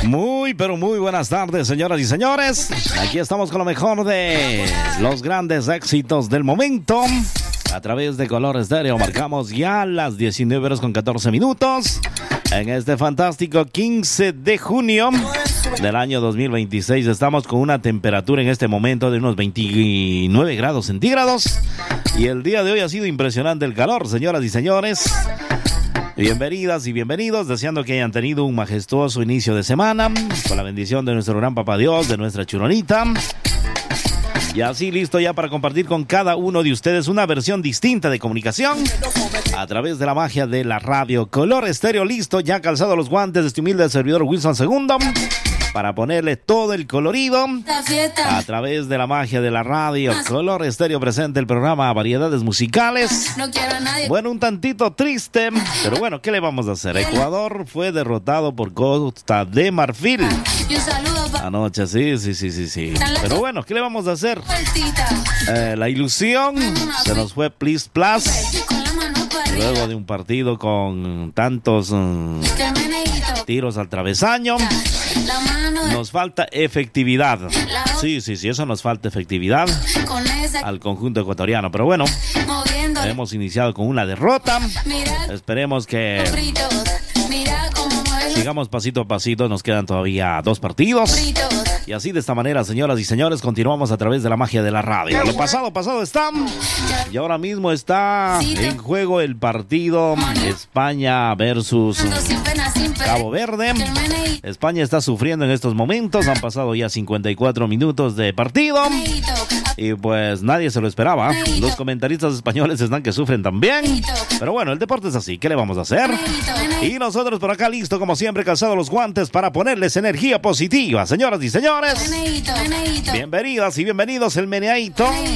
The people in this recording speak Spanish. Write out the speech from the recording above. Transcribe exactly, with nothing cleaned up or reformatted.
Muy, pero muy buenas tardes, señoras y señores. Aquí estamos con lo mejor de los grandes éxitos del momento. A través de Color Estéreo marcamos ya las diecinueve horas con catorce minutos. En este fantástico quince de junio del año dos mil veintiséis estamos con una temperatura en este momento de unos veintinueve grados centígrados. Y el día de hoy ha sido impresionante el calor, señoras y señores. Bienvenidas y bienvenidos, deseando que hayan tenido un majestuoso inicio de semana, con la bendición de nuestro gran papá Dios, de nuestra churonita. Y así listo ya para compartir con cada uno de ustedes una versión distinta de comunicación a través de la magia de la radio. Color Estéreo listo, ya calzado los guantes de este humilde servidor Wilson segundo, para ponerle todo el colorido a través de la magia de la radio. Color Estéreo presenta el programa Variedades Musicales. Bueno, un tantito triste, pero bueno, ¿qué le vamos a hacer? Ecuador fue derrotado por Costa de Marfil anoche, sí, sí, sí, sí, sí. Pero bueno, ¿qué le vamos a hacer? Eh, la ilusión se nos fue plis plas luego de un partido con tantos um, tiros al travesaño. Nos falta efectividad. Sí, sí, sí, eso nos falta efectividad al conjunto ecuatoriano. Pero bueno, hemos iniciado con una derrota. Esperemos que sigamos pasito a pasito. Nos quedan todavía dos partidos. Y así, de esta manera, señoras y señores, continuamos a través de la magia de la radio. Lo pasado, pasado está. Y ahora mismo está en juego el partido España versus Cabo Verde. España está sufriendo en estos momentos. Han pasado ya cincuenta y cuatro minutos de partido. Y pues nadie se lo esperaba. Los comentaristas españoles están que sufren también. Pero bueno, el deporte es así. ¿Qué le vamos a hacer? Y nosotros por acá listo, como siempre, calzados los guantes para ponerles energía positiva. Señoras y señores, bienvenidas y bienvenidos el meneadito.